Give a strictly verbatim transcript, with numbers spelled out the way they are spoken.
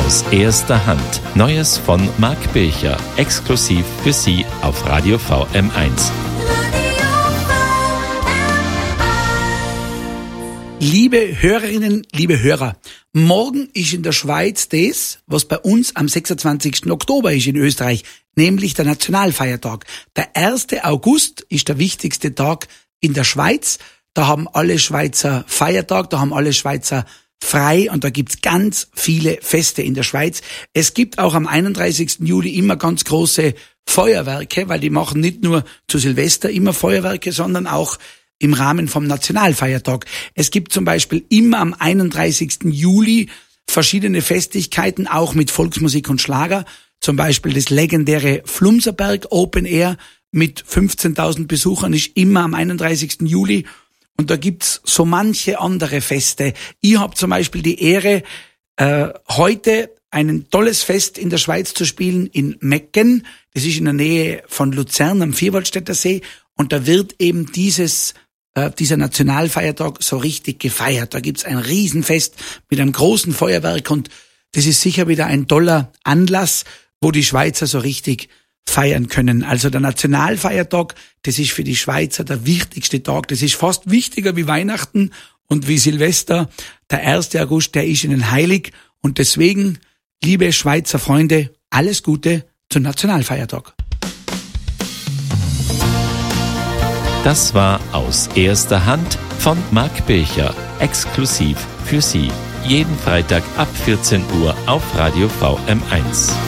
Aus erster Hand. Neues von Marc Bilcher. Exklusiv für Sie auf Radio V M eins. Liebe Hörerinnen, liebe Hörer, morgen ist in der Schweiz das, was bei uns am sechsundzwanzigsten Oktober ist in Österreich, nämlich der Nationalfeiertag. Der erste August ist der wichtigste Tag in der Schweiz. Da haben alle Schweizer Feiertag, da haben alle Schweizer frei und da gibt's ganz viele Feste in der Schweiz. Es gibt auch am einunddreißigsten Juli immer ganz große Feuerwerke, weil die machen nicht nur zu Silvester immer Feuerwerke, sondern auch im Rahmen vom Nationalfeiertag. Es gibt zum Beispiel immer am einunddreißigsten Juli verschiedene Festlichkeiten, auch mit Volksmusik und Schlager. Zum Beispiel das legendäre Flumserberg Open Air mit fünfzehntausend Besuchern ist immer am einunddreißigsten Juli. Und da gibt's so manche andere Feste. Ich habe zum Beispiel die Ehre, äh, heute ein tolles Fest in der Schweiz zu spielen in Mecken. Das ist in der Nähe von Luzern am Vierwaldstätter See. Und da wird eben dieses äh, dieser Nationalfeiertag so richtig gefeiert. Da gibt's ein Riesenfest mit einem großen Feuerwerk und das ist sicher wieder ein toller Anlass, wo die Schweizer so richtig feiern können. Also der Nationalfeiertag, das ist für die Schweizer der wichtigste Tag. Das ist fast wichtiger wie Weihnachten und wie Silvester. Der erste August, der ist ihnen heilig und deswegen, liebe Schweizer Freunde, alles Gute zum Nationalfeiertag. Das war Aus erster Hand von Marc Bilcher. Exklusiv für Sie. Jeden Freitag ab vierzehn Uhr auf Radio V M eins.